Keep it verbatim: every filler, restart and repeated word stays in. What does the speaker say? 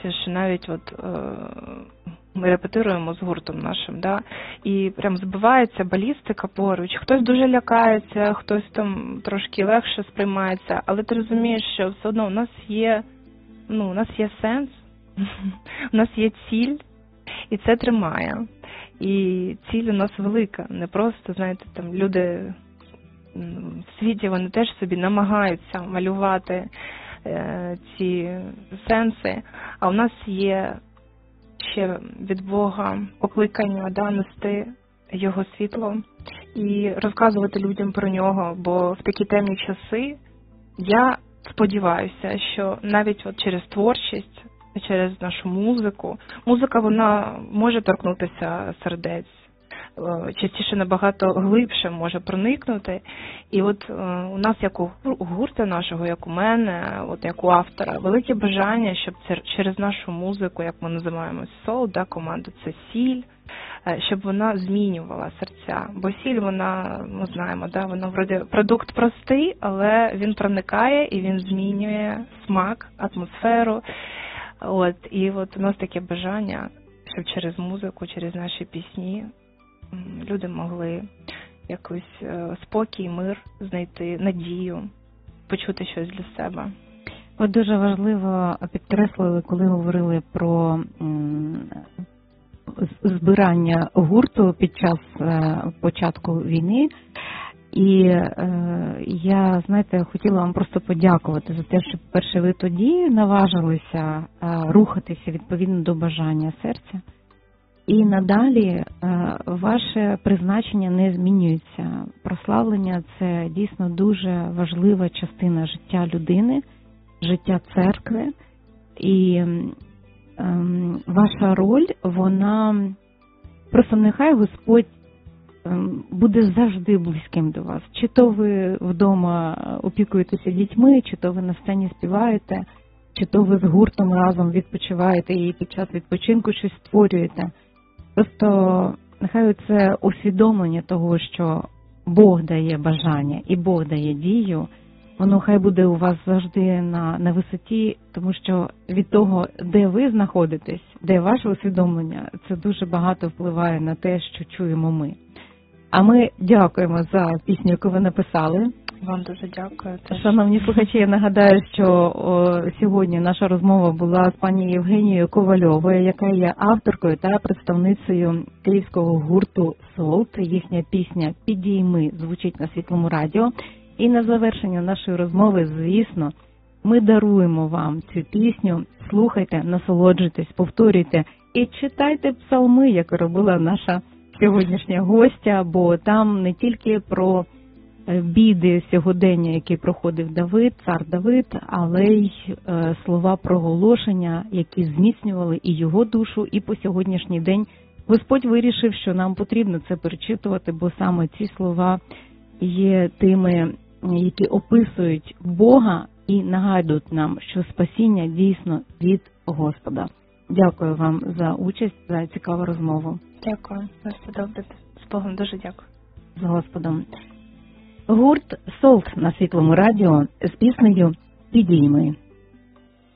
відбувається, що навіть от е, ми репетируємо з гуртом нашим, да, і прям збивається балістика поруч. Хтось дуже лякається, хтось там трошки легше сприймається, але ти розумієш, що все одно у нас є, ну, у нас є сенс, у нас є ціль, і це тримає. І ціль у нас велика, не просто, знаєте, там люди в світі, вони теж собі намагаються малювати е, ці сенси, а у нас є ще від Бога покликання, да, нести Його світло і розказувати людям про нього, бо в такі темні часи я сподіваюся, що навіть от через творчість, через нашу музику, музика, вона може торкнутися сердець, частіше набагато глибше може проникнути. І от у нас, як у гурту нашого, як у мене, от як у автора, велике бажання, щоб через нашу музику, як ми називаємо соул, да, команду, це сіль, щоб вона змінювала серця. Бо сіль, вона, ми знаємо, да, вона вроде продукт простий, але він проникає і він змінює смак, атмосферу. От, і от у нас таке бажання, щоб через музику, через наші пісні люди могли якийсь спокій, мир знайти, надію, почути щось для себе. Ви дуже важливо підкреслили, коли говорили про збирання гурту під час початку війни. І е, я, знаєте, хотіла вам просто подякувати за те, що, перше, ви тоді наважилися е, рухатися відповідно до бажання серця. І надалі е, ваше призначення не змінюється. Прославлення – це дійсно дуже важлива частина життя людини, життя церкви. І е, ваша роль, вона, просто нехай Господь буде завжди близьким до вас. Чи то ви вдома опікуєтеся дітьми, чи то ви на сцені співаєте, чи то ви з гуртом разом відпочиваєте і під час відпочинку щось створюєте. Просто нехай це усвідомлення того, що Бог дає бажання і Бог дає дію, воно хай буде у вас завжди на, на висоті, тому що від того, де ви знаходитесь, де ваше усвідомлення, це дуже багато впливає на те, що чуємо ми. А ми дякуємо за пісню, яку ви написали. Вам дуже дякую. Шановні слухачі, я нагадаю, що о, сьогодні наша розмова була з пані Євгенією Ковальовою, яка є авторкою та представницею київського гурту «Солт». Їхня пісня «Підійми» звучить на Світлому радіо. І на завершення нашої розмови, звісно, ми даруємо вам цю пісню. Слухайте, насолоджуйтесь, повторюйте і читайте псалми, як робила наша сьогоднішня гостя, бо там не тільки про біди сьогодення, які проходив Давид, цар Давид, але й слова проголошення, які зміцнювали і його душу, і по сьогоднішній день Господь вирішив, що нам потрібно це перечитувати, бо саме ці слова є тими, які описують Бога і нагадують нам, що спасіння дійсно від Господа. Дякую вам за участь, за цікаву розмову. Дякую. На все добре. З Богом дуже дякую. З Господом. Гурт «Солт» на Світлому радіо з піснею «Підійми».